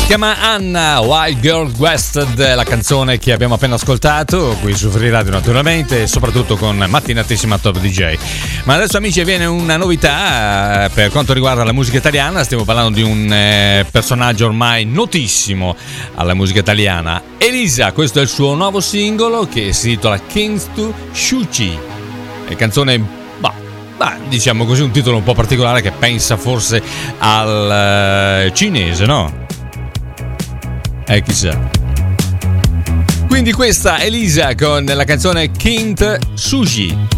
Si chiama Anna, Wild Girl West, la canzone che abbiamo appena ascoltato qui su Free Radio naturalmente, e soprattutto con Mattinatissima Top DJ. Ma adesso amici viene una novità per quanto riguarda la musica italiana. Stiamo parlando di un personaggio ormai notissimo alla musica italiana, Elisa. Questo è il suo nuovo singolo che si intitola Kings to Shuchi, è canzone diciamo così un titolo un po' particolare che pensa forse al cinese, no? Chissà. Quindi questa Elisa con la canzone King Sushi.